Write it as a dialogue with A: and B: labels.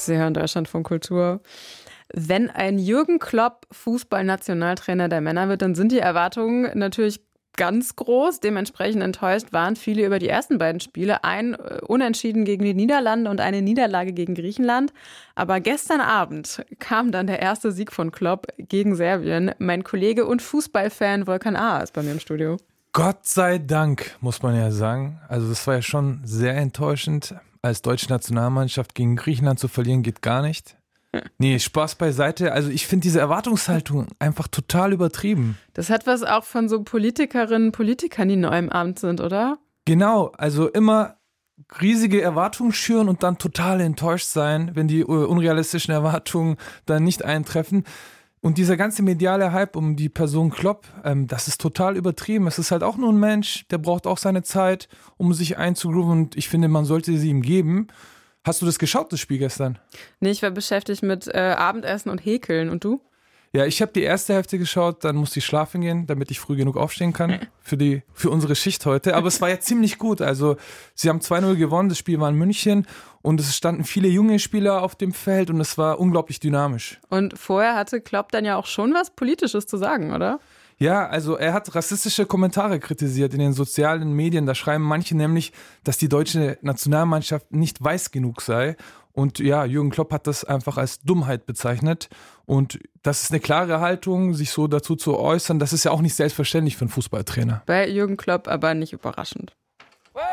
A: Sie hören Deutschlandfunk Kultur. Wenn ein Jürgen Klopp Fußballnationaltrainer der Männer wird, dann sind die Erwartungen natürlich ganz groß. Dementsprechend enttäuscht waren viele über die ersten beiden Spiele. Ein Unentschieden gegen die Niederlande und eine Niederlage gegen Griechenland. Aber gestern Abend kam dann der erste Sieg von Klopp gegen Serbien. Mein Kollege und Fußballfan Volkan A. ist bei mir im Studio.
B: Gott sei Dank, muss man ja sagen. Also das war ja schon sehr enttäuschend. Als deutsche Nationalmannschaft gegen Griechenland zu verlieren, geht gar nicht. Nee, Spaß beiseite. Also ich finde diese Erwartungshaltung einfach total übertrieben.
A: Das hat was auch von so Politikerinnen, Politikern, die neu im Amt sind, oder?
B: Genau, also immer riesige Erwartungen schüren und dann total enttäuscht sein, wenn die unrealistischen Erwartungen dann nicht eintreffen. Und dieser ganze mediale Hype um die Person Klopp, das ist total übertrieben. Es ist halt auch nur ein Mensch, der braucht auch seine Zeit, um sich einzugrooven. Und ich finde, man sollte sie ihm geben. Hast du das geschaut, das Spiel gestern?
A: Nee, ich war beschäftigt mit Abendessen und Häkeln. Und du?
B: Ja, ich habe die erste Hälfte geschaut, dann musste ich schlafen gehen, damit ich früh genug aufstehen kann für unsere Schicht heute. Aber es war ja ziemlich gut. Also sie haben 2-0 gewonnen, das Spiel war in München und es standen viele junge Spieler auf dem Feld und es war unglaublich dynamisch.
A: Und vorher hatte Klopp dann ja auch schon was Politisches zu sagen, oder?
B: Ja, also er hat rassistische Kommentare kritisiert in den sozialen Medien. Da schreiben manche nämlich, dass die deutsche Nationalmannschaft nicht weiß genug sei. Und ja, Jürgen Klopp hat das einfach als Dummheit bezeichnet. Und das ist eine klare Haltung, sich so dazu zu äußern. Das ist ja auch nicht selbstverständlich für einen Fußballtrainer.
A: Bei Jürgen Klopp aber nicht überraschend.